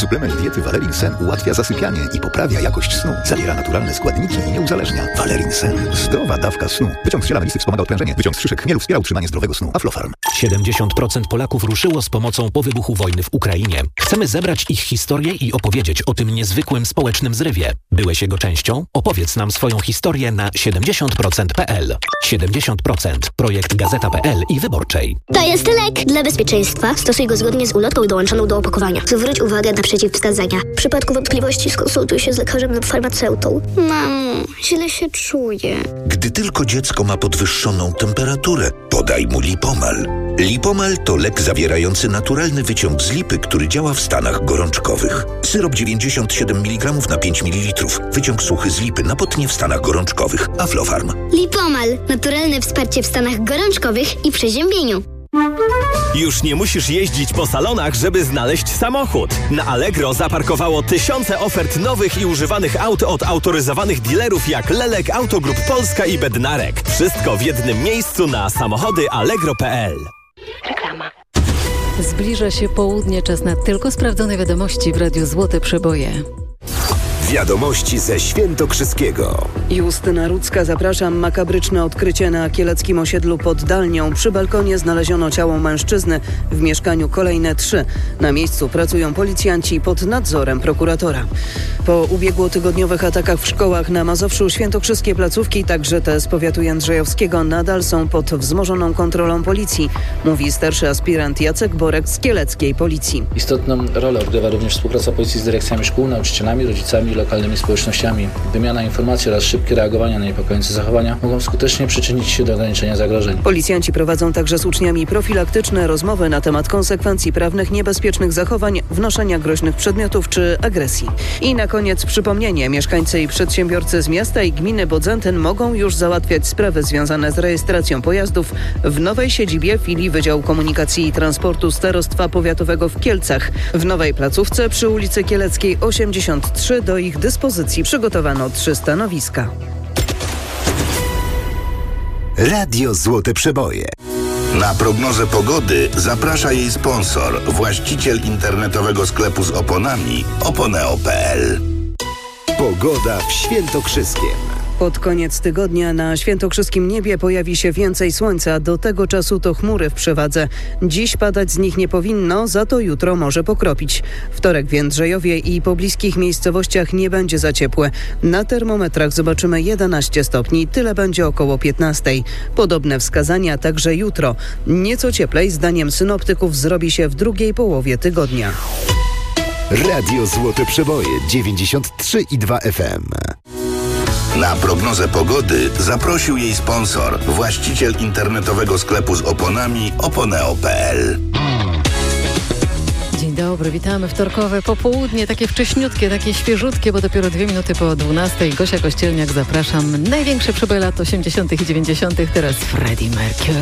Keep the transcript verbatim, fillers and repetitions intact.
Suplement diety Valerin Sen ułatwia zasypianie i poprawia jakość snu. Zawiera naturalne składniki i nie uzależnia. Valerin Sen. Zdrowa dawka snu. Wyciąg z ziela melisy wspomaga odprężenie. Wyciąg z szyszek chmielu wspiera utrzymanie zdrowego snu. Aflofarm. siedemdziesiąt procent Polaków ruszyło z pomocą po wybuchu wojny w Ukrainie. Chcemy zebrać ich historię i opowiedzieć o tym niezwykłym społecznym zrywie. Byłeś jego częścią? Opowiedz nam swoją historię na siedemdziesiąt procent kropka p l. siedemdziesiąt procent. Projekt Gazeta kropka p l i Wyborczej. To jest lek. Dla bezpieczeństwa stosuj go zgodnie z ulotką dołączoną do opakowania. Zwróć uwagę na przeciwwskazania. W przypadku wątpliwości skonsultuj się z lekarzem lub farmaceutą. Mamo, źle się czuję. Gdy tylko dziecko ma podwyższoną temperaturę, podaj mu Lipomal. Lipomal to lek zawierający naturalny wyciąg z lipy, który działa w stanach gorączkowych. Syrop dziewięćdziesiąt siedem miligramów na pięć mililitrów. Wyciąg suchy z lipy na potnie w stanach gorączkowych. Aflofarm. Lipomal. Naturalne wsparcie w stanach gorączkowych i przeziębieniu. Już nie musisz jeździć po salonach, żeby znaleźć samochód. Na Allegro zaparkowało tysiące ofert nowych i używanych aut od autoryzowanych dealerów jak Lelek, Autogroup Polska i Bednarek. Wszystko w jednym miejscu na samochody allegro kropka p l. Reklama. Zbliża się południe, czas na tylko sprawdzone wiadomości w Radiu Złote Przeboje. Wiadomości ze Świętokrzyskiego. Justyna Rudzka, zapraszam. Makabryczne odkrycie na kieleckim osiedlu pod Dalnią. Przy balkonie znaleziono ciało mężczyzny, w mieszkaniu kolejne trzy. Na miejscu pracują policjanci pod nadzorem prokuratora. Po ubiegłotygodniowych atakach w szkołach na Mazowszu świętokrzyskie placówki, także te z powiatu jędrzejowskiego, nadal są pod wzmożoną kontrolą policji, mówi starszy aspirant Jacek Borek z kieleckiej policji. Istotną rolę odgrywa również współpraca policji z dyrekcjami szkół, nauczycielami, rodzicami, lokalnymi społecznościami. Wymiana informacji oraz szybkie reagowanie na niepokojące zachowania mogą skutecznie przyczynić się do ograniczenia zagrożeń. Policjanci prowadzą także z uczniami profilaktyczne rozmowy na temat konsekwencji prawnych niebezpiecznych zachowań, wnoszenia groźnych przedmiotów czy agresji. I na koniec przypomnienie. Mieszkańcy i przedsiębiorcy z miasta i gminy Bodzentyn mogą już załatwiać sprawy związane z rejestracją pojazdów w nowej siedzibie filii Wydziału Komunikacji i Transportu Starostwa Powiatowego w Kielcach. W nowej placówce przy ulicy Kieleckiej osiemdziesiąt trzy do ich dyspozycji przygotowano trzy stanowiska. Radio Złote Przeboje. Na prognozę pogody zaprasza jej sponsor, właściciel internetowego sklepu z oponami oponeo kropka p l. Pogoda w Świętokrzyskiem. Pod koniec tygodnia na świętokrzyskim niebie pojawi się więcej słońca. Do tego czasu to chmury w przewadze. Dziś padać z nich nie powinno, za to jutro może pokropić. Wtorek w Jędrzejowie i pobliskich miejscowościach nie będzie za ciepłe. Na termometrach zobaczymy jedenaście stopni, tyle będzie około piętnastej. Podobne wskazania także jutro. Nieco cieplej, zdaniem synoptyków, zrobi się w drugiej połowie tygodnia. Radio Złote Przeboje dziewięćdziesiąt trzy i dwa F M. Na prognozę pogody zaprosił jej sponsor, właściciel internetowego sklepu z oponami oponeo kropka p l. Dzień dobry, witamy. Wtorkowe popołudnie, takie wcześniutkie, takie świeżutkie, bo dopiero dwie minuty po dwunastej. Gosia Kościelniak, zapraszam. Największe przeboje lat osiemdziesiątych i dziewięćdziesiątych. Teraz Freddie Mercury.